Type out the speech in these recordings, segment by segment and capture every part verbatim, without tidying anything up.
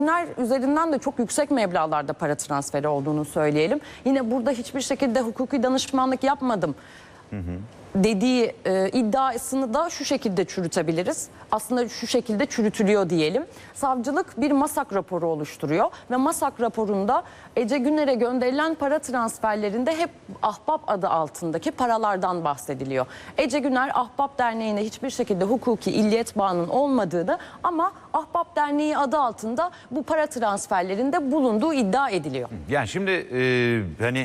üzerinden de çok yüksek meblağlarda para transferi olduğunu söyleyelim. Yine burada hiçbir şekilde hukuki danışmanlık yapmadım hı hı. dediği e, iddiasını da şu şekilde çürütebiliriz. Aslında şu şekilde çürütülüyor diyelim. Savcılık bir MASAK raporu oluşturuyor ve MASAK raporunda Ece Güner'e gönderilen para transferlerinde hep Ahbap adı altındaki paralardan bahsediliyor. Ece Güner Ahbap Derneği'ne hiçbir şekilde hukuki illiyet bağının olmadığını ama Ahbap Derneği adı altında bu para transferlerinde bulunduğu iddia ediliyor. Yani şimdi e, hani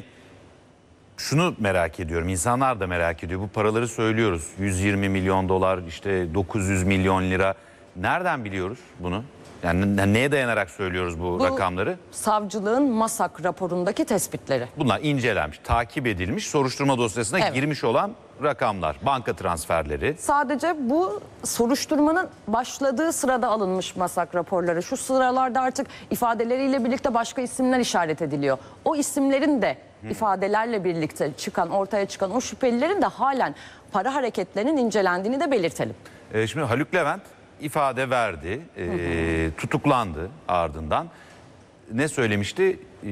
şunu merak ediyorum, insanlar da merak ediyor. Bu paraları söylüyoruz. yüz yirmi milyon dolar, işte dokuz yüz milyon lira. Nereden biliyoruz bunu? Yani neye dayanarak söylüyoruz bu, bu rakamları? Savcılığın MASAK raporundaki tespitleri. Bunlar incelenmiş, takip edilmiş, soruşturma dosyasına evet. girmiş olan rakamlar, banka transferleri. Sadece bu soruşturmanın başladığı sırada alınmış MASAK raporları. Şu sıralarda artık ifadeleriyle birlikte başka isimler işaret ediliyor. O isimlerin de hmm. ifadelerle birlikte çıkan, ortaya çıkan o şüphelilerin de halen para hareketlerinin incelendiğini de belirtelim. Ee, şimdi Haluk Levent ifade verdi, e, hı hı. tutuklandı ardından. Ne söylemişti? Ee,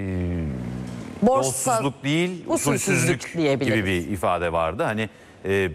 Borsa, yolsuzluk değil, usulsüzlük gibi bir ifade vardı. Hani e,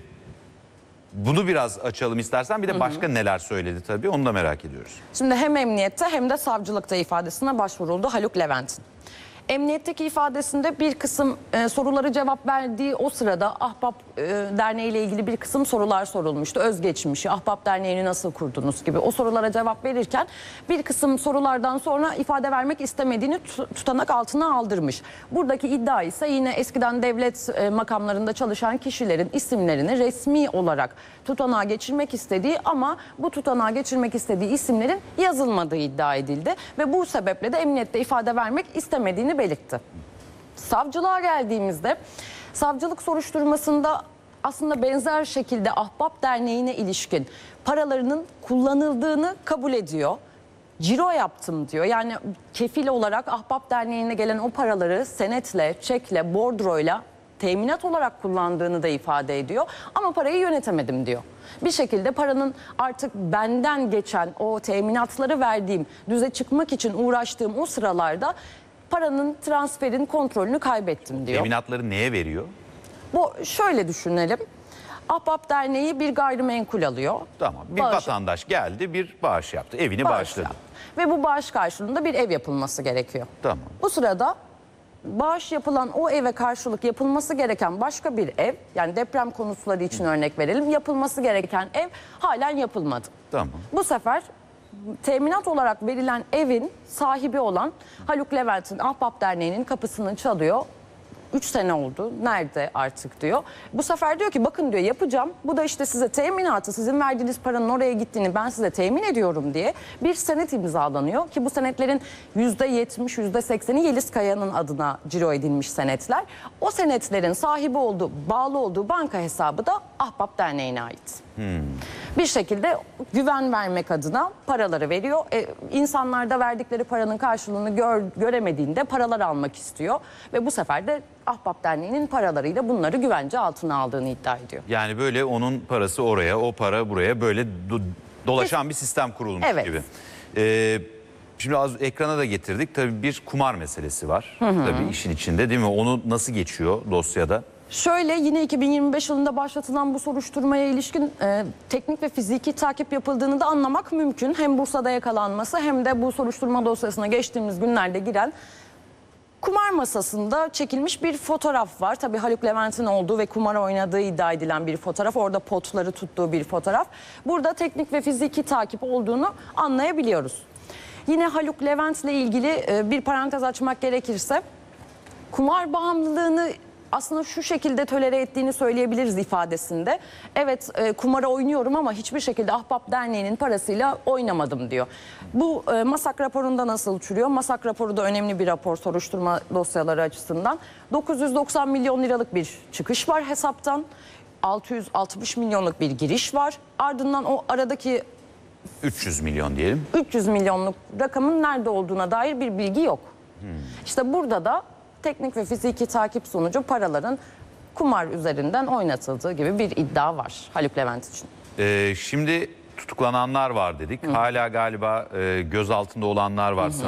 bunu biraz açalım istersen. Bir de başka hı hı. neler söyledi tabii, onu da merak ediyoruz. Şimdi hem emniyette hem de savcılıkta ifadesine başvuruldu Haluk Levent'in. Emniyetteki ifadesinde bir kısım e, soruları cevap verdiği o sırada Ahbap e, Derneği ile ilgili bir kısım sorular sorulmuştu. Özgeçmişi, Ahbap Derneği'ni nasıl kurdunuz gibi o sorulara cevap verirken bir kısım sorulardan sonra ifade vermek istemediğini tutanak altına aldırmış. Buradaki iddia ise yine eskiden devlet e, makamlarında çalışan kişilerin isimlerini resmi olarak tutanağa geçirmek istediği ama bu tutanağa geçirmek istediği isimlerin yazılmadığı iddia edildi. Ve bu sebeple de emniyette ifade vermek istemediğini belirtti. Savcılığa geldiğimizde savcılık soruşturmasında aslında benzer şekilde Ahbap Derneği'ne ilişkin paralarının kullanıldığını kabul ediyor. Ciro yaptım diyor. Yani kefil olarak Ahbap Derneği'ne gelen o paraları senetle, çekle, bordroyla teminat olarak kullandığını da ifade ediyor. Ama parayı yönetemedim diyor. Bir şekilde paranın artık benden geçen o teminatları verdiğim, düze çıkmak için uğraştığım o sıralarda paranın, transferin kontrolünü kaybettim diyor. Teminatları neye veriyor? Bu şöyle düşünelim. Ahbap Derneği bir gayrimenkul alıyor. Tamam. Bir bağış, vatandaş geldi, bir bağış yaptı. Evini bağış bağışladı. Yaptı. Ve bu bağış karşılığında bir ev yapılması gerekiyor. Tamam. Bu sırada bağış yapılan o eve karşılık yapılması gereken başka bir ev, yani deprem konutları için Hı. örnek verelim, yapılması gereken ev halen yapılmadı. Tamam. Bu sefer teminat olarak verilen evin sahibi olan Haluk Levent'in Ahbap Derneği'nin kapısını çalıyor. Üç sene oldu. Nerede artık diyor. Bu sefer diyor ki bakın diyor yapacağım. Bu da işte size teminatı, sizin verdiğiniz paranın oraya gittiğini ben size temin ediyorum diye bir senet imzalanıyor. Ki bu senetlerin yüzde yetmiş, yüzde sekseni Yeliz Kaya'nın adına ciro edilmiş senetler. O senetlerin sahibi olduğu, bağlı olduğu banka hesabı da Ahbap Derneği'ne ait. Hmm. Bir şekilde güven vermek adına paraları veriyor. Ee, insanlar da verdikleri paranın karşılığını gör, göremediğinde paralar almak istiyor. Ve bu sefer de Ahbap Derneği'nin paralarıyla bunları güvence altına aldığını iddia ediyor. Yani böyle onun parası oraya, o para buraya böyle do dolaşan Kes bir sistem kurulmuş evet. gibi. Ee, şimdi az ekrana da getirdik. Tabii bir kumar meselesi var. Hı hı. Tabii işin içinde değil mi? Onu nasıl geçiyor dosyada? Şöyle yine iki bin yirmi beş yılında başlatılan bu soruşturmaya ilişkin e, teknik ve fiziki takip yapıldığını da anlamak mümkün. Hem Bursa'da yakalanması hem de bu soruşturma dosyasına geçtiğimiz günlerde giren kumar masasında çekilmiş bir fotoğraf var. Tabii Haluk Levent'in olduğu ve kumar oynadığı iddia edilen bir fotoğraf. Orada potları tuttuğu bir fotoğraf. Burada teknik ve fiziki takip olduğunu anlayabiliyoruz. Yine Haluk Levent'le ilgili e, bir parantez açmak gerekirse kumar bağımlılığını aslında şu şekilde tolere ettiğini söyleyebiliriz ifadesinde. Evet e, kumara oynuyorum ama hiçbir şekilde Ahbap Derneği'nin parasıyla oynamadım diyor. Bu e, MASAK raporunda nasıl çürüyor? MASAK raporu da önemli bir rapor soruşturma dosyaları açısından. dokuz yüz doksan milyon liralık bir çıkış var hesaptan. altı yüz altmış milyonluk bir giriş var. Ardından o aradaki üç yüz milyon diyelim. üç yüz milyonluk rakamın nerede olduğuna dair bir bilgi yok. Hmm. İşte burada da teknik ve fiziki takip sonucu paraların kumar üzerinden oynatıldığı gibi bir iddia var Haluk Levent için. Ee, şimdi tutuklananlar var dedik. Hala galiba e, gözaltında olanlar var.